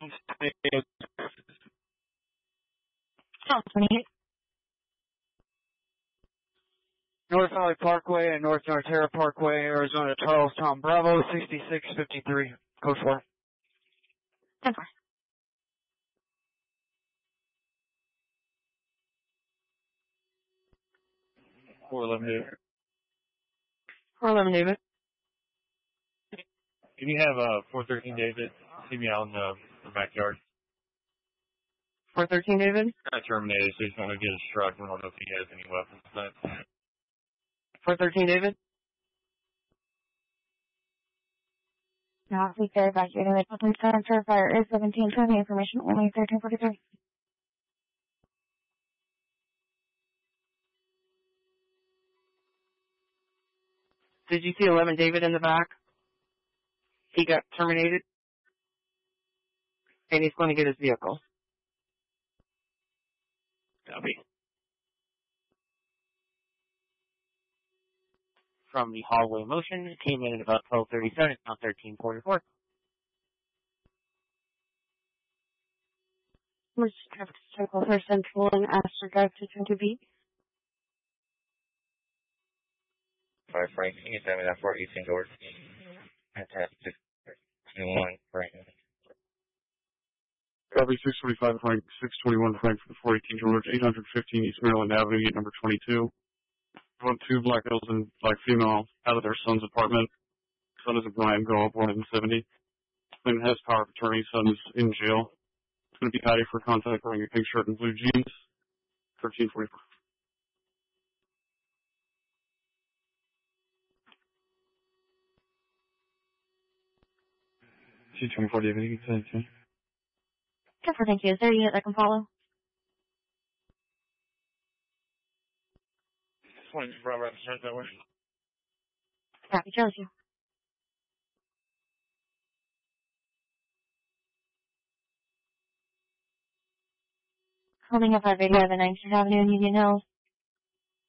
North Valley Parkway and North Norterra Parkway, Arizona, Charles Tom Bravo, 6653, code 4. 10-4. 411 David. 411 David. Can you have 413 David see me out in the backyard? 413 David. I terminated, so he's going to get his truck. I don't know if he has any weapons. But 413 David. Now, please verify your name. Please transfer fire is 1720. Information only 1343. Did you see 11 David in the back? He got terminated. And he's going to get his vehicle. Copy. From the hallway motion, it came in at about 12:37. It's now 13:44. Let's have to circle for Central and Astor Drive to 20B. Sorry, Frank, can you tell me that 418 doors? Fantastic. 21, Frank. Copy 625 Frank, 621 Frank for the 418 George, 815 East Maryland Avenue, gate number 22. Want two black males and black female out of their son's apartment. Son is a Brian Gall, born in 70. And has power of attorney. Son is in jail. It's going to be Patty for contact wearing a pink shirt and blue jeans. 1344. 224 David, you can send it to me. 10-4, thank you. Is there a unit that can follow? 20, Robert, start that way. Copy, Charlie 2. Holding up 580 19th Avenue in Union Hills.